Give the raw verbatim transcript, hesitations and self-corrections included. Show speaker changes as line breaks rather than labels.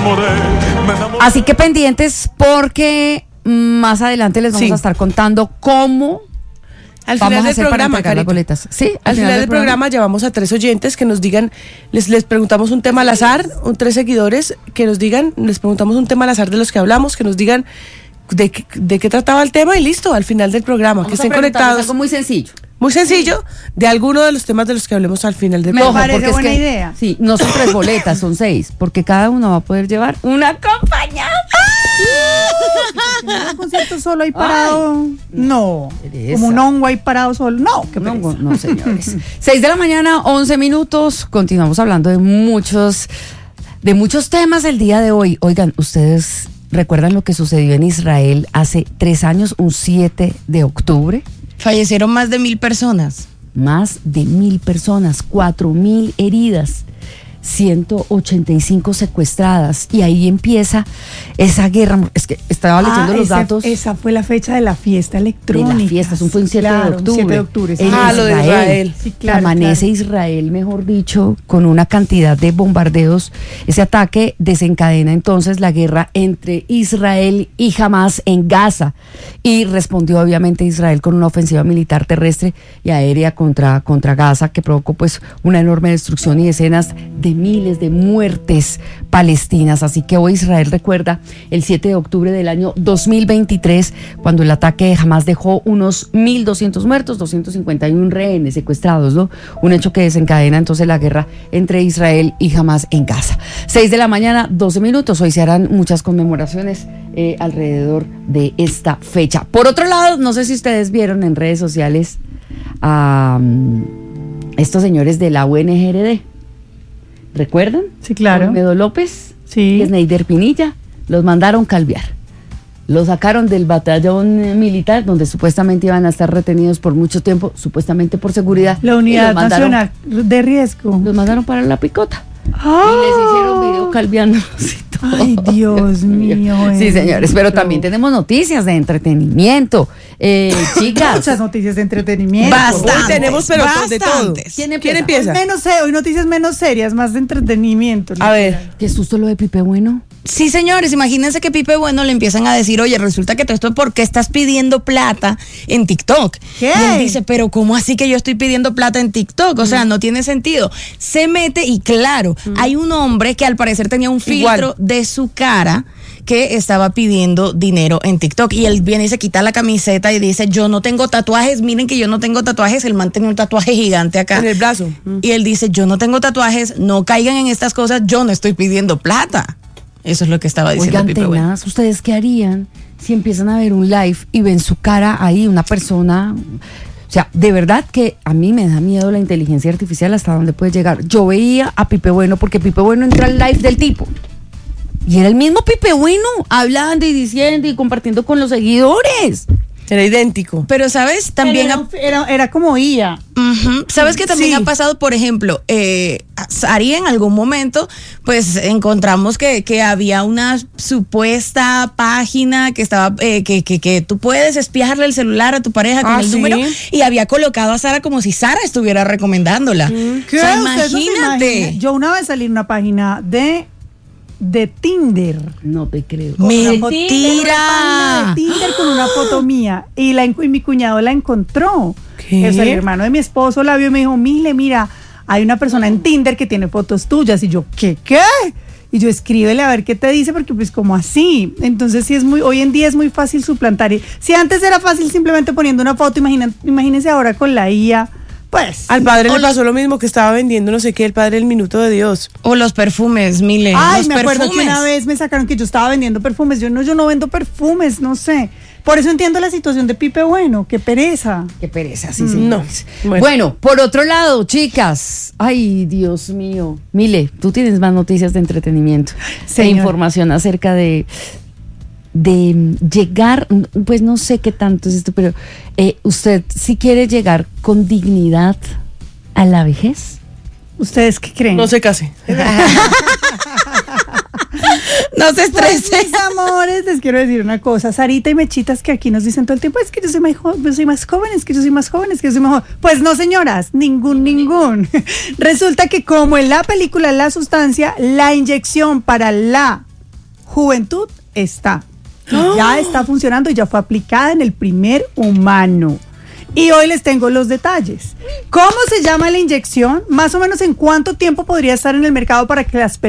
Así que pendientes porque más adelante les vamos sí. a estar contando cómo
al final del programa,
las boletas. Sí,
al, al final, final del, del programa, programa llevamos a tres oyentes que nos digan, les, les preguntamos un tema al azar, un, tres seguidores que nos digan, les preguntamos un tema al azar de los que hablamos, que nos digan de, de qué trataba el tema y listo, al final del programa, vamos que estén conectados.
Algo muy sencillo.
Muy sencillo, de alguno de los temas de los que hablemos al final del programa.
Me parece buena es que, idea.
Sí, no son tres boletas, son seis, porque cada uno va a poder llevar una acompañante.
Un concierto solo ahí parado. Ay, no, pereza. Como un hongo ahí parado solo. No, qué
hongo, no, señores. Seis de la mañana, once minutos. Continuamos hablando de muchos, de muchos temas el día de hoy. Oigan, ustedes recuerdan lo que sucedió en Israel hace tres años, un siete de octubre.
Fallecieron más de mil personas.
Más de mil personas, cuatro mil heridas, ciento ochenta y cinco secuestradas, y ahí empieza esa guerra. Es que estaba leyendo ah, los
ese,
datos.
Esa fue la fecha de la fiesta electrónica.
De la fiesta, eso fue un siete
claro,
de octubre.
siete de octubre.
Sí.
Ah, lo de Israel.
Sí, claro,
amanece
claro.
Israel, mejor dicho, con una cantidad de bombardeos. Ese ataque desencadena entonces la guerra entre Israel y Hamás en Gaza, y respondió obviamente Israel con una ofensiva militar terrestre y aérea contra, contra Gaza, que provocó pues una enorme destrucción y decenas de miles de muertes palestinas. Así que hoy Israel recuerda el siete de octubre del año dos mil veintitrés, cuando el ataque de Hamás dejó unos mil doscientos muertos, doscientos cincuenta y uno rehenes secuestrados, ¿no? Un hecho que desencadena entonces la guerra entre Israel y Hamás en Gaza. seis de la mañana, doce minutos. Hoy se harán muchas conmemoraciones eh, alrededor de esta fecha. Por otro lado, no sé si ustedes vieron en redes sociales a um, estos señores de la U N G R D. ¿Recuerdan?
Sí, claro.
Olmedo López
sí.
y Sneider Pinilla, los mandaron calviar. Los sacaron del batallón militar, donde supuestamente iban a estar retenidos por mucho tiempo, supuestamente por seguridad.
La Unidad mandaron, Nacional de Riesgo.
Los mandaron para la picota.
Oh.
Y les hicieron video calviándolos y todo.
Ay, Dios mío.
Sí, señores, pero también tenemos noticias de entretenimiento. Eh, chicas.
Muchas noticias de entretenimiento.
Bastante. Hoy tenemos, pero de todo.
¿Quién empieza?
¿Quién empieza?
Hoy, menos, hoy noticias menos serias, más de entretenimiento.
A ver.
Qué susto lo de Pipe Bueno.
Sí, señores, imagínense que Pipe Bueno le empiezan a decir, oye, resulta que todo esto es porque estás pidiendo plata en TikTok.
¿Qué?
Y él dice, pero ¿cómo así que yo estoy pidiendo plata en TikTok? O mm. sea, no tiene sentido. Se mete y claro, mm. hay un hombre que al parecer tenía un filtro Igual. de su cara que estaba pidiendo dinero en TikTok, y él viene y se quita la camiseta y dice, yo no tengo tatuajes, miren que yo no tengo tatuajes. El man tenía un tatuaje gigante acá
en el brazo, mm.
y él dice, yo no tengo tatuajes, no caigan en estas cosas, yo no estoy pidiendo plata. Eso es lo que estaba diciendo.
Oigan,
Pipe
tenaz,
Bueno.
¿ustedes qué harían si empiezan a ver un live y ven su cara ahí, una persona? O sea, de verdad que a mí me da miedo la inteligencia artificial, hasta dónde puede llegar. Yo veía a Pipe Bueno, porque Pipe Bueno entra al live del tipo y era el mismo Pipe Bueno, hablando y diciendo y compartiendo con los seguidores.
Era idéntico.
Pero, ¿sabes? También...
Era, era, era como I A.
Uh-huh. ¿Sabes que también
sí.
ha pasado, por ejemplo, eh, Sari, en algún momento, pues encontramos que, que había una supuesta página que estaba, eh, que, que, que tú puedes espiarle el celular a tu pareja con
ah,
el
¿sí?
número, y había colocado a Sara como si Sara estuviera recomendándola.
¿Qué?
O sea,
imagínate. No, yo una vez salí en una página de de Tinder.
No te creo.
¡Mentira!
De Tinder con una foto mía, y, la, y mi cuñado la encontró.
¿Qué?
O sea, el hermano de mi esposo la vio y me dijo, Mile, mira, hay una persona en Tinder que tiene fotos tuyas. Y yo, ¿qué? ¿Qué? Y yo, escríbele a ver qué te dice, porque pues como así. Entonces sí es muy, hoy en día es muy fácil suplantar. Y si antes era fácil simplemente poniendo una foto, imagina, imagínense ahora con la I A. Pues.
Al padre le pasó lo mismo, que estaba vendiendo no sé qué, el padre del minuto de Dios.
O los perfumes, Mile.
Ay,
los
me
perfumes.
acuerdo que una vez me sacaron que yo estaba vendiendo perfumes. Yo no, yo no vendo perfumes, no sé. Por eso entiendo la situación de Pipe Bueno, qué pereza.
Qué pereza, sí, sí.
No.
Bueno. bueno, por otro lado, chicas, ay, Dios mío. Mile, tú tienes más noticias de entretenimiento e información acerca de de llegar, pues no sé qué tanto es esto, pero eh, usted sí quiere llegar con dignidad a la vejez.
¿Ustedes qué creen?
No se case.
No se estresen.
Pues, mis amores, les quiero decir una cosa. Sarita y Mechitas, que aquí nos dicen todo el tiempo, es que yo soy más joven, yo soy más joven, es que yo soy más joven, es que yo soy más joven. Pues no, señoras, ningún, ningún. Resulta que como en la película La Sustancia, la inyección para la Juventud está. Y ya está funcionando y ya fue aplicada en el primer humano. Y hoy les tengo los detalles. ¿Cómo se llama la inyección? Más o menos en cuánto tiempo podría estar en el mercado para que las personas